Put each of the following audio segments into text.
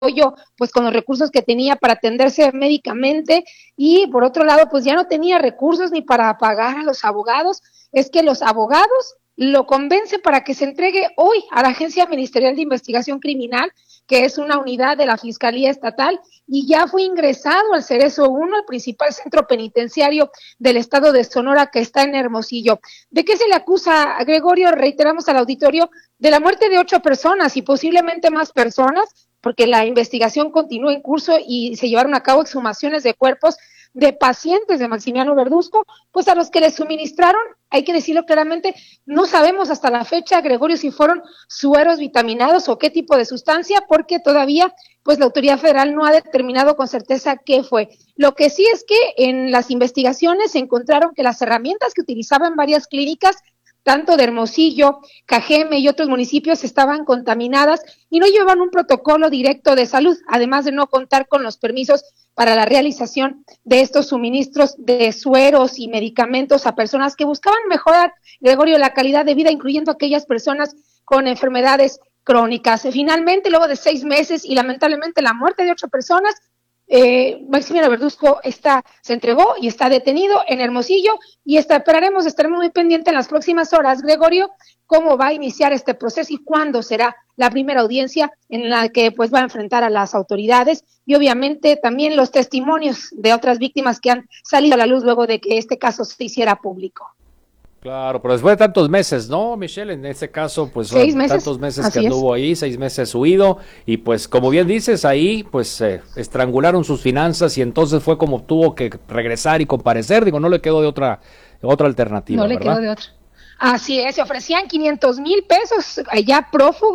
apoyo pues con los recursos que tenía para atenderse médicamente, y por otro lado pues ya no tenía recursos ni para pagar a los abogados. Es que los abogados lo convencen para que se entregue hoy a la Agencia Ministerial de Investigación Criminal, que es una unidad de la Fiscalía Estatal, y ya fue ingresado al Cerezo 1, el principal centro penitenciario del estado de Sonora, que está en Hermosillo. ¿De qué se le acusa a Gregorio? Reiteramos al auditorio, de la muerte de 8 personas y posiblemente más personas, porque la investigación continúa en curso y se llevaron a cabo exhumaciones de cuerpos de pacientes de Maximiano Verduzco, pues a los que les suministraron, hay que decirlo claramente, no sabemos hasta la fecha, Gregorio, si fueron sueros vitaminados o qué tipo de sustancia, porque todavía pues la autoridad federal no ha determinado con certeza qué fue. Lo que sí es que en las investigaciones se encontraron que las herramientas que utilizaban varias clínicas, tanto de Hermosillo, Cajeme y otros municipios, estaban contaminadas y no llevaban un protocolo directo de salud, además de no contar con los permisos para la realización de estos suministros de sueros y medicamentos a personas que buscaban mejorar, Gregorio, la calidad de vida, incluyendo aquellas personas con enfermedades crónicas. Finalmente, luego de 6 meses y lamentablemente la muerte de 8 personas, Maximiano Verduzco se entregó y está detenido en Hermosillo, y estaremos muy pendientes en las próximas horas, Gregorio, cómo va a iniciar este proceso y cuándo será la primera audiencia en la que pues va a enfrentar a las autoridades, y obviamente también los testimonios de otras víctimas que han salido a la luz luego de que este caso se hiciera público. Claro, pero después de tantos meses, ¿no, Michelle? En este caso, pues 6 meses, tantos meses que anduvo ahí, 6 meses huido, y pues como bien dices, ahí pues estrangularon sus finanzas y entonces fue como tuvo que regresar y comparecer. Digo, no le quedó de otra alternativa, no le ¿verdad? quedó de otra. Así es, se ofrecían 500,000 pesos, ya prófugo,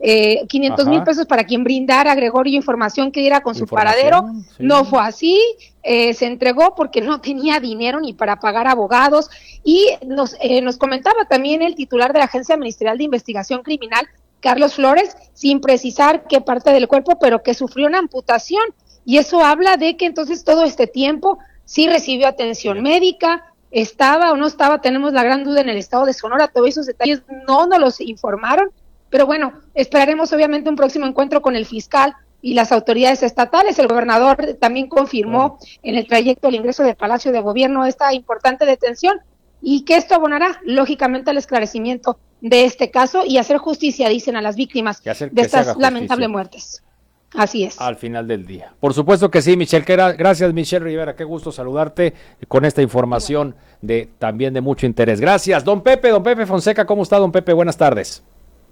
500,000 pesos para quien brindara a Gregorio información que diera con su paradero. Sí. No fue así, se entregó porque no tenía dinero ni para pagar abogados, y nos comentaba también el titular de la Agencia Ministerial de Investigación Criminal, Carlos Flores, sin precisar qué parte del cuerpo, pero que sufrió una amputación, y eso habla de que entonces todo este tiempo sí recibió atención médica. ¿Estaba o no estaba? Tenemos la gran duda en el estado de Sonora, todos esos detalles no nos los informaron, pero bueno, esperaremos obviamente un próximo encuentro con el fiscal y las autoridades estatales. El gobernador también confirmó en el trayecto del ingreso del Palacio de Gobierno esta importante detención, y que esto abonará lógicamente al esclarecimiento de este caso y hacer justicia, dicen, a las víctimas de estas lamentables muertes. Así es. Al final del día. Por supuesto que sí, Michelle. Gracias, Michelle Rivera. Qué gusto saludarte con esta información también de mucho interés. Gracias, don Pepe Fonseca. ¿Cómo está, don Pepe? Buenas tardes.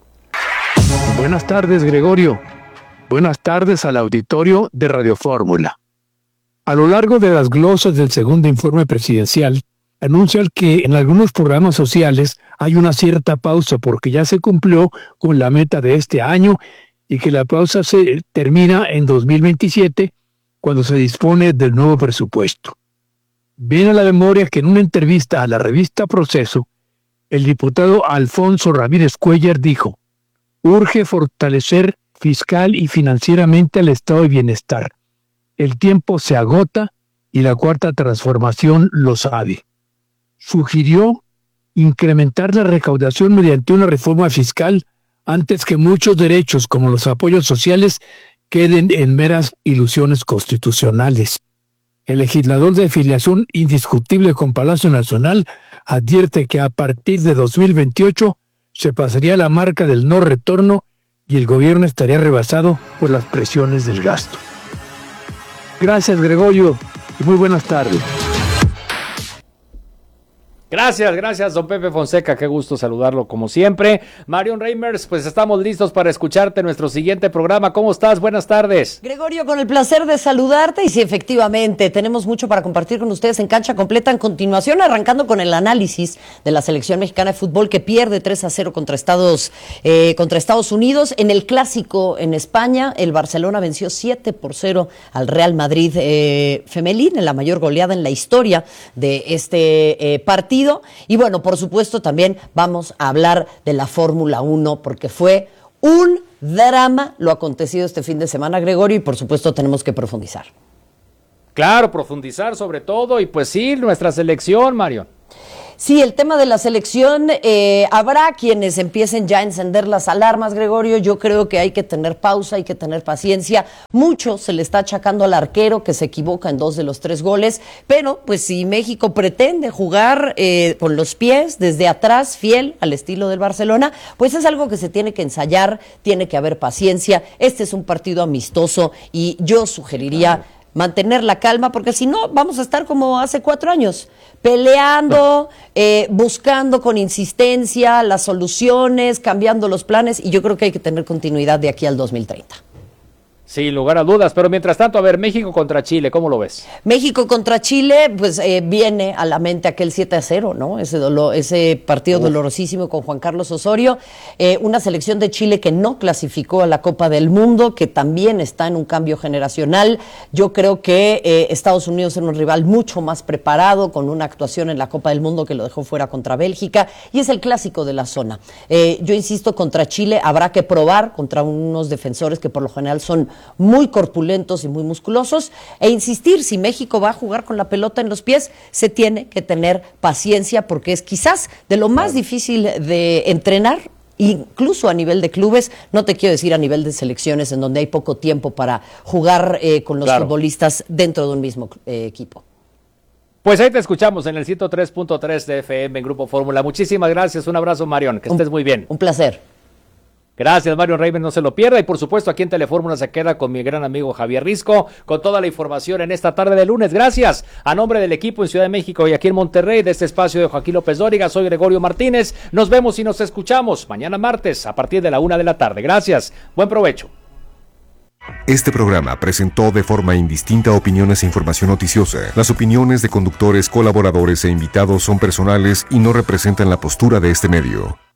Buenas tardes, Gregorio. Buenas tardes al auditorio de Radio Fórmula. A lo largo de las glosas del segundo informe presidencial, anuncian que en algunos programas sociales hay una cierta pausa porque ya se cumplió con la meta de este año, y que la pausa se termina en 2027, cuando se dispone del nuevo presupuesto. Viene a la memoria que en una entrevista a la revista Proceso, el diputado Alfonso Ramírez Cuellar dijo: urge fortalecer fiscal y financieramente al estado de bienestar. El tiempo se agota y la cuarta transformación lo sabe. Sugirió incrementar la recaudación mediante una reforma fiscal antes que muchos derechos como los apoyos sociales queden en meras ilusiones constitucionales. El legislador de afiliación indiscutible con Palacio Nacional advierte que a partir de 2028 se pasaría la marca del no retorno y el gobierno estaría rebasado por las presiones del gasto. Gracias, Gregorio, y muy buenas tardes. Gracias, don Pepe Fonseca, qué gusto saludarlo como siempre. Marion Reimers, pues estamos listos para escucharte en nuestro siguiente programa. ¿Cómo estás? Buenas tardes. Gregorio, con el placer de saludarte, y sí, efectivamente, tenemos mucho para compartir con ustedes en Cancha Completa. En continuación, arrancando con el análisis de la selección mexicana de fútbol que pierde 3-0 contra Estados Unidos. En el clásico en España, el Barcelona venció 7-0 al Real Madrid femenil, en la mayor goleada en la historia de este partido. Y bueno, por supuesto también vamos a hablar de la Fórmula 1, porque fue un drama lo acontecido este fin de semana, Gregorio, y por supuesto tenemos que profundizar. Claro, profundizar sobre todo, y pues sí, nuestra selección, Mario. Sí, el tema de la selección, habrá quienes empiecen ya a encender las alarmas, Gregorio. Yo creo que hay que tener pausa, hay que tener paciencia. Mucho se le está achacando al arquero que se equivoca en 2 de los 3 goles, pero pues si México pretende jugar con los pies desde atrás, fiel al estilo del Barcelona, pues es algo que se tiene que ensayar, tiene que haber paciencia. Este es un partido amistoso y yo sugeriría mantener la calma, porque si no vamos a estar como hace 4 años, peleando, buscando con insistencia las soluciones, cambiando los planes, y yo creo que hay que tener continuidad de aquí al 2030. Sin lugar a dudas, pero mientras tanto, a ver, México contra Chile, ¿cómo lo ves? México contra Chile, pues viene a la mente aquel 7-0, ¿no? Ese partido dolorosísimo con Juan Carlos Osorio, una selección de Chile que no clasificó a la Copa del Mundo, que también está en un cambio generacional. Yo creo que Estados Unidos era un rival mucho más preparado, con una actuación en la Copa del Mundo que lo dejó fuera contra Bélgica, y es el clásico de la zona. Yo insisto, contra Chile habrá que probar contra unos defensores que por lo general son muy corpulentos y muy musculosos, e insistir, si México va a jugar con la pelota en los pies, se tiene que tener paciencia, porque es quizás de lo más difícil de entrenar, incluso a nivel de clubes, no te quiero decir a nivel de selecciones, en donde hay poco tiempo para jugar con los futbolistas dentro de un mismo equipo. Pues ahí te escuchamos en el 103.3 de FM en Grupo Fórmula. Muchísimas gracias, un abrazo, Marión, que estés muy bien. Un placer. Gracias, Mario Reimer, no se lo pierda. Y por supuesto, aquí en Telefórmula se queda con mi gran amigo Javier Risco, con toda la información en esta tarde de lunes. Gracias. A nombre del equipo en Ciudad de México y aquí en Monterrey, de este espacio de Joaquín López Dóriga, soy Gregorio Martínez. Nos vemos y nos escuchamos mañana martes a partir de la 1 de la tarde. Gracias. Buen provecho. Este programa presentó de forma indistinta opiniones e información noticiosa. Las opiniones de conductores, colaboradores e invitados son personales y no representan la postura de este medio.